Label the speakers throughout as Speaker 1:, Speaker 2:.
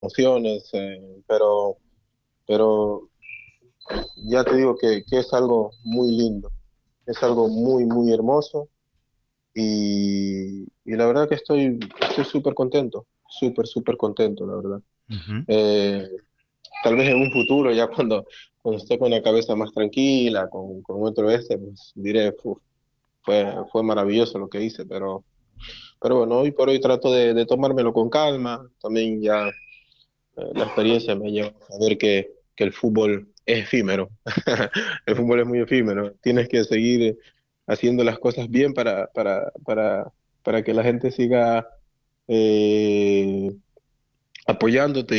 Speaker 1: emociones, pero ya te digo que es algo muy lindo, es algo muy, muy hermoso y la verdad que estoy súper contento, súper, súper contento, la verdad.
Speaker 2: Ujú.
Speaker 1: Eh, Tal vez en un futuro, ya cuando esté con la cabeza más tranquila, con otro pues diré, "Uf, fue maravilloso lo que hice, pero bueno, hoy por hoy trato de tomármelo con calma, también ya la experiencia me lleva a saber que el fútbol es efímero. El
Speaker 2: Eh,
Speaker 1: fútbol es muy efímero. Tienes que seguir haciendo las cosas bien para que la gente siga eh, apoyándote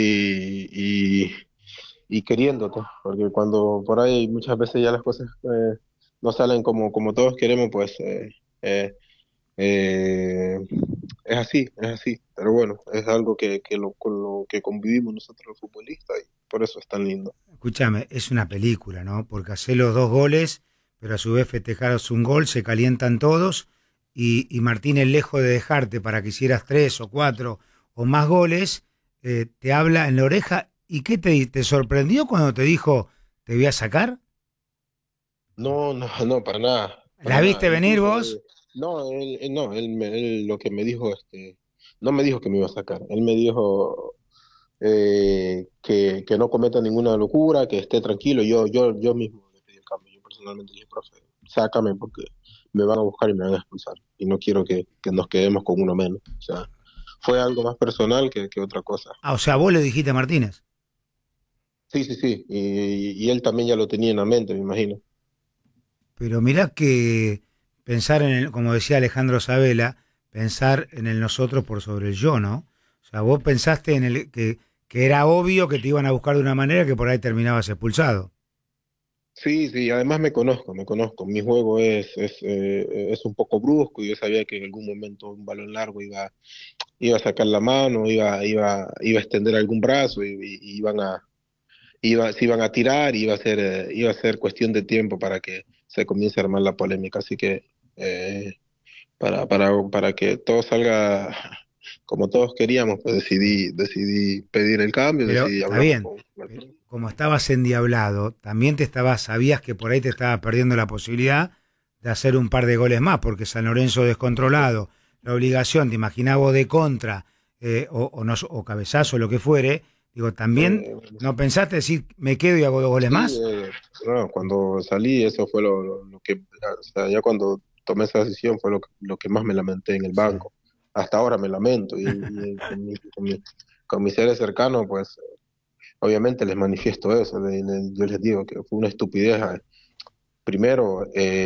Speaker 1: y queriéndote. Porque cuando por ahí muchas veces ya las cosas no salen como todos queremos, pues eh, eh, es así, pero bueno, es algo con lo que convivimos nosotros los futbolistas y por eso es tan lindo.
Speaker 2: Escúchame, es una película, ¿no? Porque hacer los dos goles, pero a su vez festejaros un gol, se calientan todos y Martínez, lejos de dejarte para que hicieras tres o cuatro o más goles, te habla en la oreja. ¿Y qué te sorprendió cuando te dijo te voy a sacar?
Speaker 1: No, no, no, para nada,
Speaker 2: ¿La
Speaker 1: para nada.
Speaker 2: viste venir
Speaker 1: Incluso,
Speaker 2: vos?
Speaker 1: no, no, él lo que me dijo, no me dijo que me iba a sacar, él me dijo que no cometa ninguna locura, que esté tranquilo. Yo mismo le pedí el cambio, yo personalmente le dije, profe, sácame porque me van a buscar y me van a expulsar y no quiero que nos quedemos con uno menos. O sea, fue algo más personal que otra cosa.
Speaker 2: Ah, o sea, vos le dijiste a Martínez.
Speaker 1: Sí, sí, sí, y él también ya lo tenía en la mente, me imagino.
Speaker 2: Pero mirá que pensar en el, como decía Alejandro Sabela, pensar en el nosotros por sobre el yo, ¿no? O sea, vos pensaste en el que era obvio que te iban a buscar de una manera que por ahí terminabas expulsado.
Speaker 1: Sí, sí, además me conozco. Mi juego es un poco brusco y yo sabía que en algún momento un balón largo iba a sacar la mano, iba a extender algún brazo y se iban a tirar y iba a ser cuestión de tiempo para que se comience a armar la polémica. Así que para que todo salga como todos queríamos, pues
Speaker 2: Sí.
Speaker 1: decidí pedir el cambio,
Speaker 2: Pero
Speaker 1: decidí
Speaker 2: está
Speaker 1: hablamos
Speaker 2: bien.
Speaker 1: con el
Speaker 2: Pero
Speaker 1: profe.
Speaker 2: como estabas endiablado, también te estabas, sabías que por ahí te estabas perdiendo la posibilidad de hacer un par de goles más, porque San Lorenzo descontrolado, la obligación, te imaginás vos de contra, o, no, o cabezazo, lo que fuere, digo, también no pensaste decir, me quedo y hago dos goles
Speaker 1: Sí,
Speaker 2: más.
Speaker 1: no, cuando salí eso fue lo que, o sea, ya cuando tomé esa decisión fue lo que más me lamenté en el
Speaker 2: Sí.
Speaker 1: banco. Hasta ahora me lamento con mis seres cercanos, pues obviamente les manifiesto eso. Yo les digo que fue una estupidez. Primero,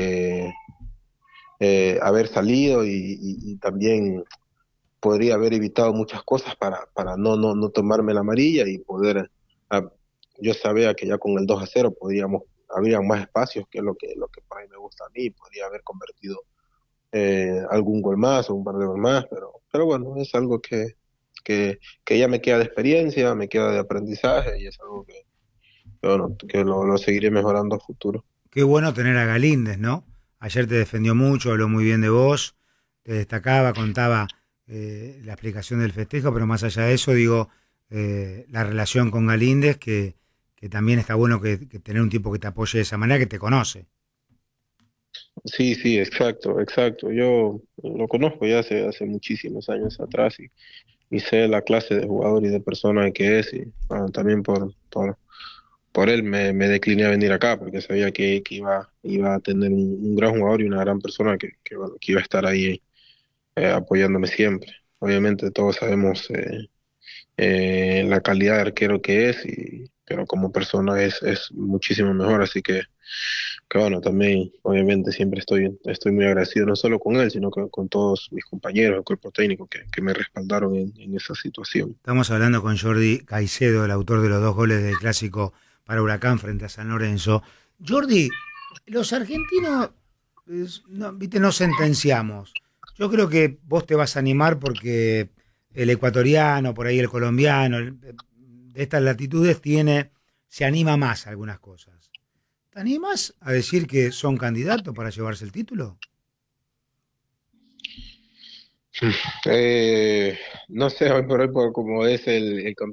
Speaker 1: haber salido y también podría haber evitado muchas cosas para no tomarme la amarilla y poder, ah, yo sabía que ya con el 2-0 podríamos, habría más espacios, que es lo que por ahí me gusta a mí, podría haber convertido algún gol más o un par de gol más, pero bueno, es algo que ya me queda de experiencia, me queda de aprendizaje y es algo bueno, que lo seguiré mejorando a futuro.
Speaker 2: Qué bueno tener a Galíndez, ¿no? Ayer te defendió mucho, habló muy bien de vos, te destacaba, contaba la explicación del festejo, pero más allá de eso, digo, la relación con Galíndez, que también está bueno que tener un tipo que te apoye de esa manera, que te conoce.
Speaker 1: Sí, sí, exacto, exacto. Yo lo conozco ya hace muchísimos años atrás y sé la clase de jugador y de persona que es y bueno, también por él me decliné a venir acá porque sabía que iba a tener un gran jugador y una gran persona bueno, que iba a estar ahí apoyándome siempre. Obviamente todos sabemos la calidad de arquero que es, pero como persona es muchísimo mejor, así que bueno, también obviamente siempre estoy muy agradecido no solo con él, sino con todos mis compañeros, el cuerpo técnico que me respaldaron en esa situación.
Speaker 2: Estamos hablando con Jordi Caicedo, el autor de los dos goles del clásico para Huracán frente a San Lorenzo. Jordi, los argentinos, no, viste, no sentenciamos. Yo creo que vos te vas a animar porque el ecuatoriano, por ahí el colombiano, de estas latitudes se anima más a algunas cosas. ¿Te animas a decir que son candidatos para llevarse el título?
Speaker 1: No sé, hoy por hoy, por como es el